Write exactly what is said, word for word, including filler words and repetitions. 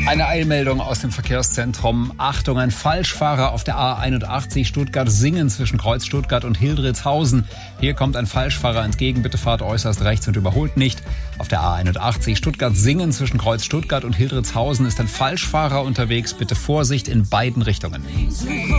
Eine Eilmeldung aus dem Verkehrszentrum. Achtung, ein Falschfahrer auf der A einundachtzig Stuttgart-Singen zwischen Kreuz Stuttgart und Hildritzhausen. Hier kommt ein Falschfahrer entgegen. Bitte fahrt äußerst rechts und überholt nicht. Auf der A einundachtzig Stuttgart-Singen zwischen Kreuz Stuttgart und Hildritzhausen ist ein Falschfahrer unterwegs. Bitte Vorsicht in beiden Richtungen.